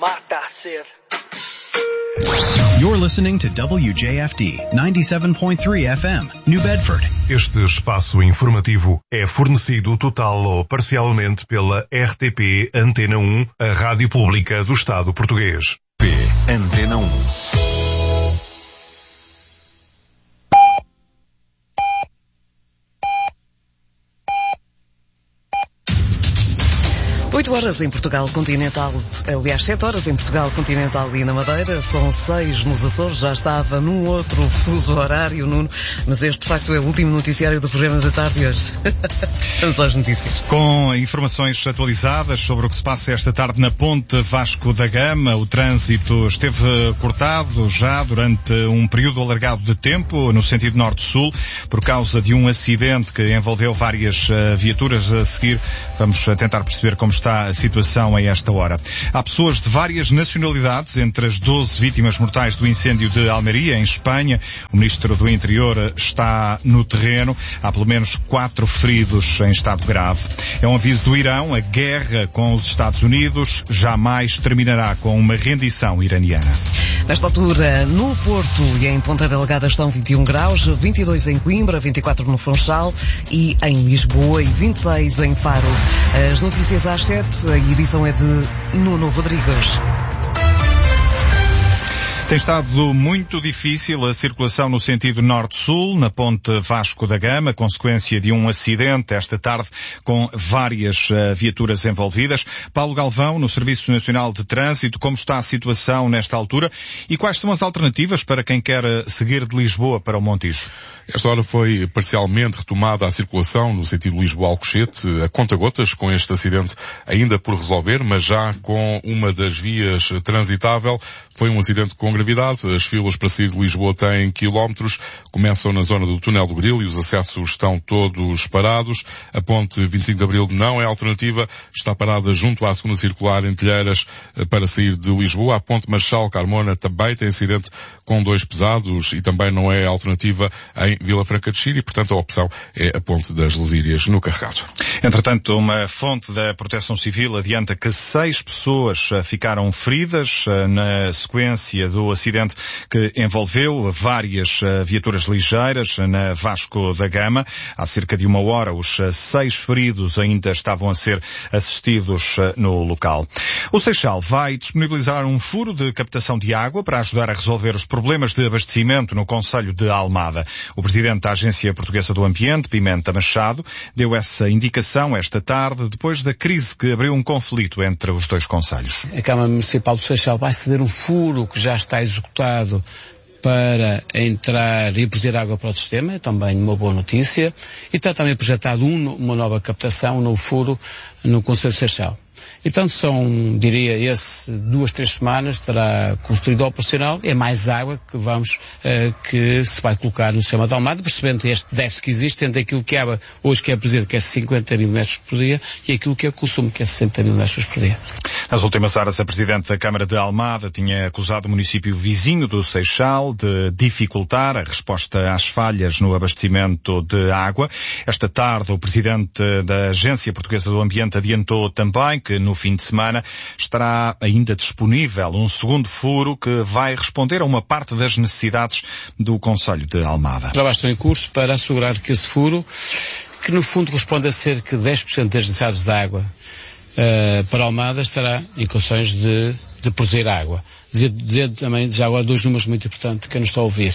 mata a sede. You're listening to WJFD 97.3 FM, New Bedford. Este espaço informativo é fornecido total ou parcialmente pela RTP Antena 1, a rádio pública do Estado português. Antena 1. Oito horas em Portugal Continental, aliás 7 horas em Portugal Continental e na Madeira, são 6 nos Açores, já estava num outro fuso horário, Nuno, mas este de facto é o último noticiário do programa da tarde hoje. Vamos às notícias. Com informações atualizadas sobre o que se passa esta tarde na Ponte Vasco da Gama, o trânsito esteve cortado já durante um período alargado de tempo no sentido norte-sul, por causa de um acidente que envolveu várias viaturas. A seguir vamos tentar perceber como está a situação a esta hora. Há pessoas de várias nacionalidades entre as 12 vítimas mortais do incêndio de Almeria, em Espanha. O Ministro do Interior está no terreno. Há pelo menos 4 feridos em estado grave. É um aviso do Irão. A guerra com os Estados Unidos jamais terminará com uma rendição iraniana. Nesta altura, no Porto e em Ponta Delgada estão 21 graus, 22 em Coimbra, 24 no Funchal e em Lisboa e 26 em Faro. As notícias às 7, a edição é de Nuno Rodrigues. Tem estado muito difícil a circulação no sentido norte-sul, na Ponte Vasco da Gama, consequência de um acidente esta tarde com várias viaturas envolvidas. Paulo Galvão, no Serviço Nacional de Trânsito, como está a situação nesta altura e quais são as alternativas para quem quer seguir de Lisboa para o Montijo? Esta hora foi parcialmente retomada a circulação no sentido Lisboa-Alcochete, a conta-gotas, com este acidente ainda por resolver, mas já com uma das vias transitável. Foi um acidente com gravidade. As filas para sair de Lisboa têm quilómetros, começam na zona do Túnel do Grilo e os acessos estão todos parados. A ponte 25 de Abril não é alternativa, está parada junto à segunda circular em Telheiras para sair de Lisboa. A ponte Marechal Carmona também tem acidente com 2 pesados e também não é alternativa em Vila Franca de Xira e, portanto, a opção é a ponte das Lesírias no Carregado. Entretanto, uma fonte da Proteção Civil adianta que 6 pessoas ficaram feridas na sequência do acidente que envolveu várias viaturas ligeiras na Vasco da Gama. Há cerca de 1 hora, os 6 feridos ainda estavam a ser assistidos no local. O Seixal vai disponibilizar um furo de captação de água para ajudar a resolver os problemas de abastecimento no concelho de Almada. O presidente da Agência Portuguesa do Ambiente, Pimenta Machado, deu essa indicação esta tarde, depois da crise que abriu um conflito entre os dois concelhos. A Câmara Municipal do Seixal vai ceder um furo que já está executado para entrar e produzir água para o sistema, é também uma boa notícia, e está também projetado uma nova captação, um novo furo no concelho de Seixal. E, portanto, são, diria, 2-3 semanas estará construído operacional. É mais água que se vai colocar no sistema de Almada, percebendo este déficit que existe entre aquilo que há hoje, que é produzido, que é 50 mil metros por dia, e aquilo que é consumo, que é 60 mil metros por dia. Nas últimas horas, a Presidente da Câmara de Almada tinha acusado o município vizinho do Seixal de dificultar a resposta às falhas no abastecimento de água. Esta tarde, o Presidente da Agência Portuguesa do Ambiente adiantou também que no fim de semana estará ainda disponível um segundo furo que vai responder a uma parte das necessidades do concelho de Almada. Trabalhos estão em curso para assegurar que esse furo, que no fundo responde a cerca de 10% das necessidades de água para Almada, estará em condições de produzir água. Dizer também, já agora, 2 números muito importantes que eu não estou a ouvir.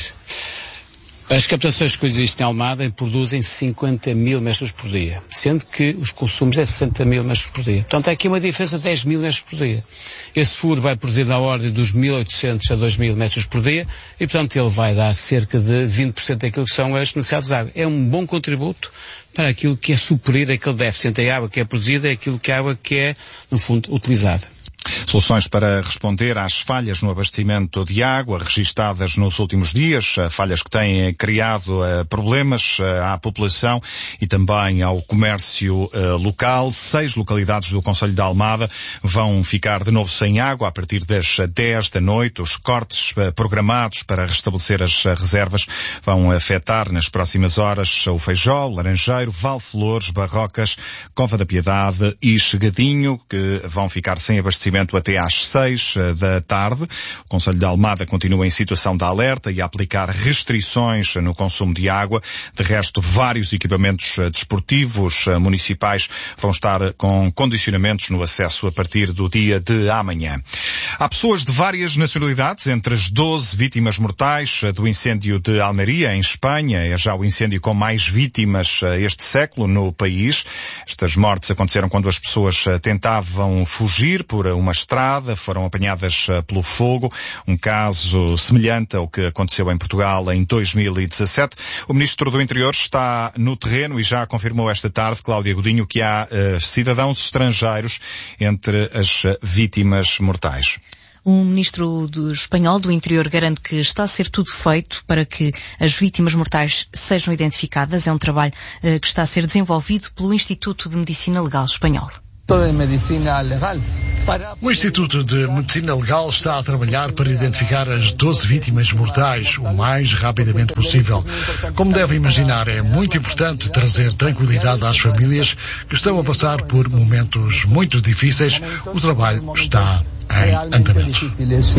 As captações que existem em Almada produzem 50 mil metros por dia, sendo que os consumos é 60 mil metros por dia. Portanto, há aqui uma diferença de 10 mil metros por dia. Esse furo vai produzir na ordem dos 1.800 a 2.000 metros por dia e, portanto, ele vai dar cerca de 20% daquilo que são as necessidades de água. É um bom contributo para aquilo que é suprir aquele déficit entre a água que é produzida e aquilo que a água que é, no fundo, utilizada. Soluções para responder às falhas no abastecimento de água registadas nos últimos dias, falhas que têm criado problemas à população e também ao comércio local. 6 localidades do concelho de Almada vão ficar de novo sem água a partir das 10 da noite. Os cortes programados para restabelecer as reservas vão afetar nas próximas horas o Feijó, Laranjeiro, Valflores, Barrocas, Cova da Piedade e Chegadinho, que vão ficar sem abastecimento estabelecimento até às 6 da tarde. O Concelho de Almada continua em situação de alerta e a aplicar restrições no consumo de água. De resto, vários equipamentos desportivos municipais vão estar com condicionamentos no acesso a partir do dia de amanhã. Há pessoas de várias nacionalidades entre as 12 vítimas mortais do incêndio de Almeria, em Espanha. É já o incêndio com mais vítimas este século no país. Estas mortes aconteceram quando as pessoas tentavam fugir por uma estrada, foram apanhadas pelo fogo. Um caso semelhante ao que aconteceu em Portugal em 2017. O Ministro do Interior está no terreno e já confirmou esta tarde, Cláudia Godinho, que há cidadãos estrangeiros entre as vítimas mortais. O ministro espanhol do Interior garante que está a ser tudo feito para que as vítimas mortais sejam identificadas. É um trabalho que está a ser desenvolvido pelo Instituto de Medicina Legal espanhol. O Instituto de Medicina Legal está a trabalhar para identificar as 12 vítimas mortais o mais rapidamente possível. Como deve imaginar, é muito importante trazer tranquilidade às famílias que estão a passar por momentos muito difíceis. O trabalho está em andamento.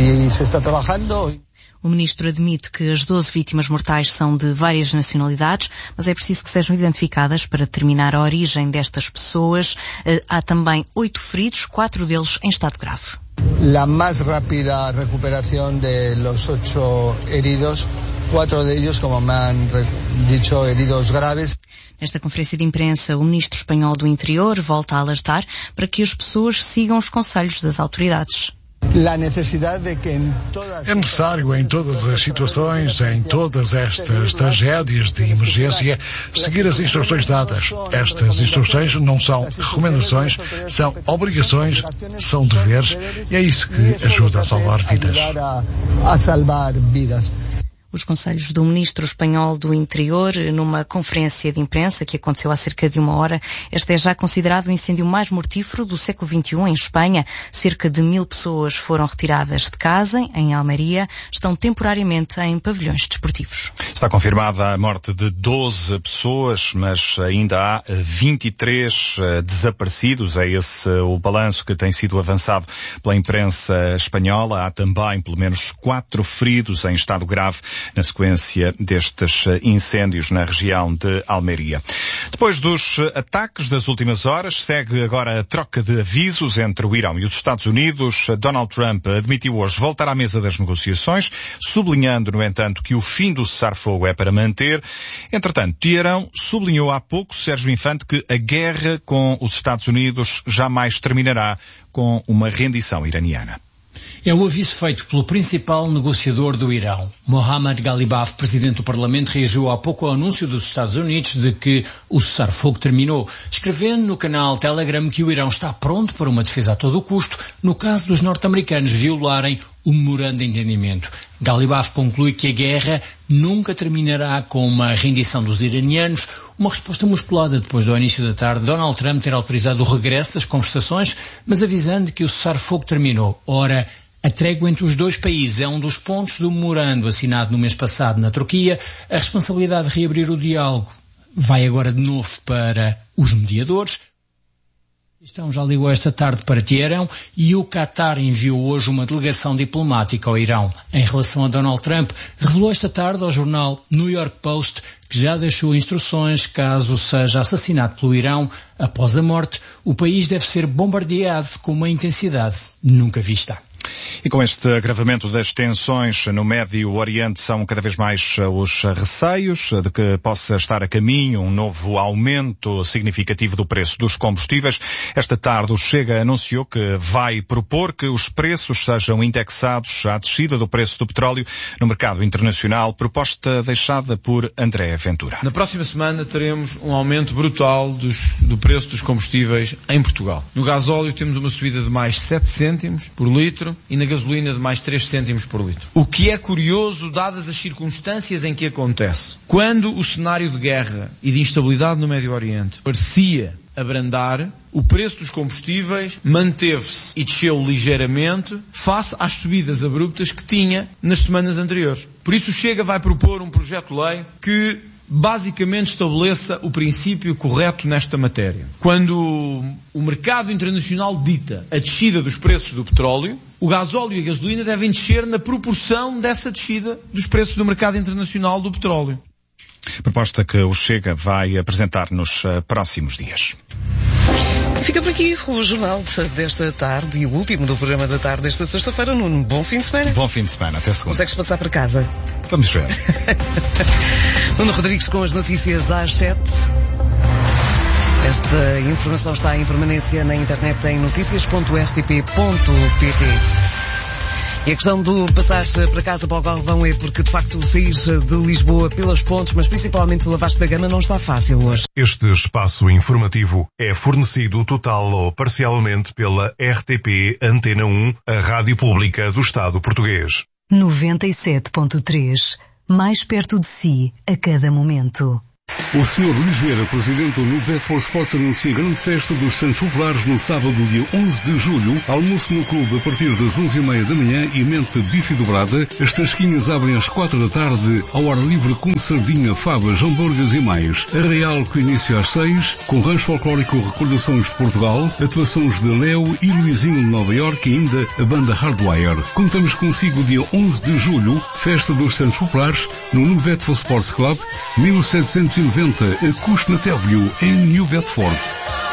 O ministro admite que as 12 vítimas mortais são de várias nacionalidades, mas é preciso que sejam identificadas para determinar a origem destas pessoas. Há também 8 feridos, 4 deles em estado grave. La más rápida recuperación de los 8 heridos, 4 de ellos, como me han dicho, heridos graves. Nesta conferência de imprensa, o ministro espanhol do Interior volta a alertar para que as pessoas sigam os conselhos das autoridades. É necessário em todas as situações, em todas estas tragédias de emergência, seguir as instruções dadas. Estas instruções não são recomendações, são obrigações, são deveres, e é isso que ajuda a salvar vidas. Os conselhos do ministro espanhol do Interior numa conferência de imprensa que aconteceu há cerca de 1 hora. Este é já considerado o incêndio mais mortífero do século XXI em Espanha. Cerca de 1000 pessoas foram retiradas de casa em Almeria. Estão temporariamente em pavilhões desportivos. Está confirmada a morte de 12 pessoas, mas ainda há 23 desaparecidos. É esse o balanço que tem sido avançado pela imprensa espanhola. Há também pelo menos 4 feridos em estado grave na sequência destes incêndios na região de Almeria. Depois dos ataques das últimas horas, segue agora a troca de avisos entre o Irão e os Estados Unidos. Donald Trump admitiu hoje voltar à mesa das negociações, sublinhando, no entanto, que o fim do cessar-fogo é para manter. Entretanto, Teherão sublinhou há pouco, Sérgio Infante, que a guerra com os Estados Unidos jamais terminará com uma rendição iraniana. É o aviso feito pelo principal negociador do Irão. Mohammad Ghalibaf, presidente do Parlamento, reagiu há pouco ao anúncio dos Estados Unidos de que o cessar-fogo terminou, escrevendo no canal Telegram que o Irão está pronto para uma defesa a todo o custo no caso dos norte-americanos violarem o memorando de entendimento. Ghalibaf conclui que a guerra nunca terminará com uma rendição dos iranianos, uma resposta musculada depois do início da tarde Donald Trump ter autorizado o regresso das conversações, mas avisando que o cessar-fogo terminou. Ora, a trégua entre os dois países é um dos pontos do memorando assinado no mês passado na Turquia. A responsabilidade de reabrir o diálogo vai agora de novo para os mediadores. Pakistão já ligou esta tarde para Teherão e o Qatar enviou hoje uma delegação diplomática ao Irão. Em relação a Donald Trump, revelou esta tarde ao jornal New York Post que já deixou instruções caso seja assassinado pelo Irão. Após a morte, o país deve ser bombardeado com uma intensidade nunca vista. E com este agravamento das tensões no Médio Oriente, são cada vez mais os receios de que possa estar a caminho um novo aumento significativo do preço dos combustíveis. Esta tarde o Chega anunciou que vai propor que os preços sejam indexados à descida do preço do petróleo no mercado internacional, proposta deixada por André Ventura. Na próxima semana teremos um aumento brutal do preço dos combustíveis em Portugal. No gasóleo temos uma subida de mais 7 cêntimos por litro e na gasolina de mais 3 cêntimos por litro. O que é curioso, dadas as circunstâncias em que acontece. Quando o cenário de guerra e de instabilidade no Médio Oriente parecia abrandar, o preço dos combustíveis manteve-se e desceu ligeiramente face às subidas abruptas que tinha nas semanas anteriores. Por isso o Chega vai propor um projeto de lei que basicamente estabeleça o princípio correto nesta matéria. Quando o mercado internacional dita a descida dos preços do petróleo, o gasóleo e a gasolina devem descer na proporção dessa descida dos preços do mercado internacional do petróleo. Proposta que o Chega vai apresentar nos próximos dias. Fica por aqui o jornal desta tarde e o último do programa da tarde desta sexta-feira. Nuno, bom fim de semana. Bom fim de semana, até segunda. Consegues passar para casa? Vamos ver. Nuno Rodrigues com as notícias às 7. Esta informação está em permanência na internet em noticias.rtp.pt. E a questão do passar para casa para o Galvão é porque, de facto, sair de Lisboa pelas pontes, mas principalmente pela Vasco da Gama, não está fácil hoje. Este espaço informativo é fornecido total ou parcialmente pela RTP Antena 1, a rádio pública do Estado português. 97.3. Mais perto de si, a cada momento. O Sr. Luís Vieira, presidente do New Bedford Sports, anuncia a grande festa dos Santos Populares no sábado, dia 11 de julho. Almoço no clube a partir das 11h30 da manhã e mente bife dobrada. As tasquinhas abrem às 4 da tarde, ao ar livre com sardinha, favas, hambúrgueres e mais. Arraial com início às 6, com rancho folclórico Recordações de Portugal, atuações de Léo e Luizinho de Nova Iorque e ainda a banda Hardwire. Contamos consigo dia 11 de julho, festa dos Santos Populares, no New Bedford Sports Club, 1790, a Custo na Télvio, em New Bedford.